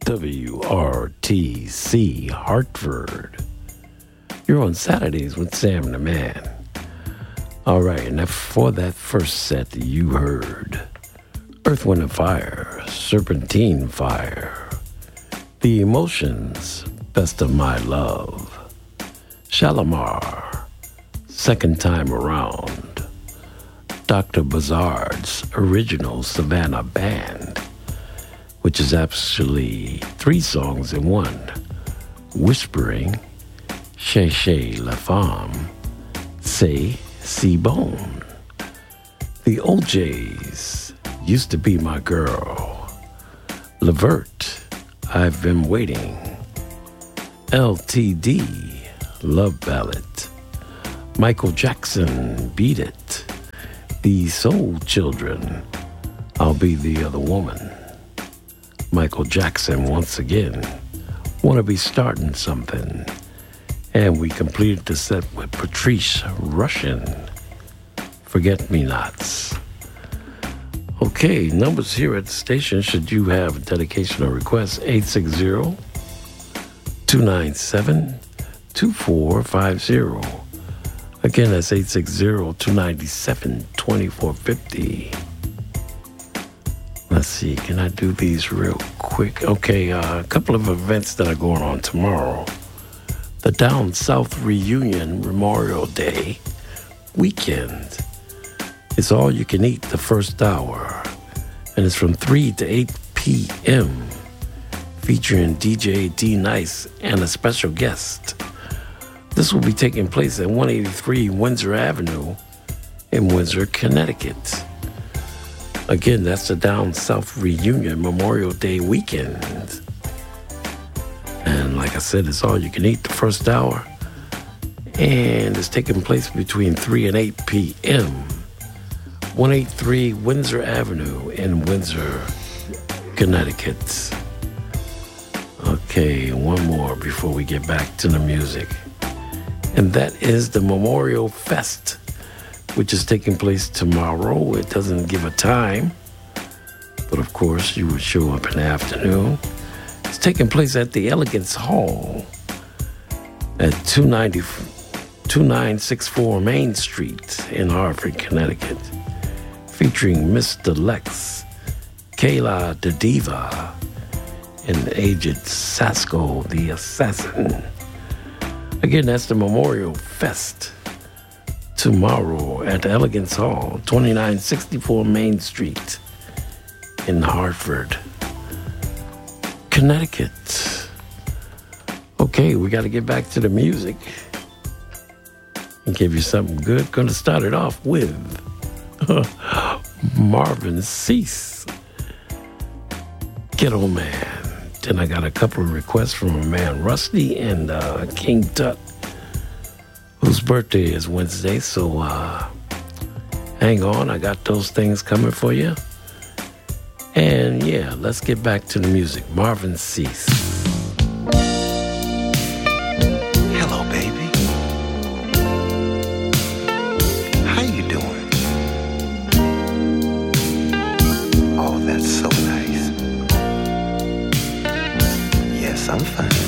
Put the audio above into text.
WRTC Hartford. You're on Saturdays with Sam the Man. All right, and for that first set, you heard Earth, Wind and Fire, Serpentine Fire, The Emotions, Best of My Love, Shalimar, Second Time Around, Dr. Buzzard's original Savannah Band, which is actually 3 songs in one, Whispering, Chez Chez La Femme, Say, C-Bone. The OJs, Used to Be My Girl, Levert, I've Been Waiting, LTD, Love Ballad, Michael Jackson, Beat It, The Soul Children, I'll Be the Other Woman, Michael Jackson once again, Wanna Be Starting Something. And we completed the set with Patrice Rushen, Forget Me Nots. Okay, numbers here at the station, should you have a dedication or request, 860-297-2450. Again, that's 860-297-2450. Let's see, can I do these real quick? Okay, a couple of events that are going on tomorrow. The Down South Reunion Memorial Day weekend. It's all you can eat the first hour. And it's from 3 to 8 p.m. featuring DJ D Nice and a special guest. This will be taking place at 183 Windsor Avenue in Windsor, Connecticut. Again, that's the Down South Reunion Memorial Day weekend. And like I said, it's all you can eat the first hour. And it's taking place between 3 and 8 p.m. 183 Windsor Avenue in Windsor, Connecticut. Okay, one more before we get back to the music. And that is the Memorial Fest, which is taking place tomorrow. It doesn't give a time, but of course you would show up in the afternoon. It's taking place at the Elegance Hall at 2964 Main Street in Hartford, Connecticut, featuring Mr. Lex, Kayla the Diva, and Agent Sasko the Assassin. Again, that's the Memorial Fest tomorrow at the Elegance Hall, 2964 Main Street in Hartford, Connecticut. Okay, we got to get back to the music and give you something good. Going to start it off with Marvin Cease, Ghetto Man. Then I got a couple of requests from a man Rusty and King Tut, whose birthday is Wednesday. So hang on, I got those things coming for you. And yeah, let's get back to the music. Marvin Cease. Hello, baby. How you doing? Oh, that's so nice. Yes, I'm fine.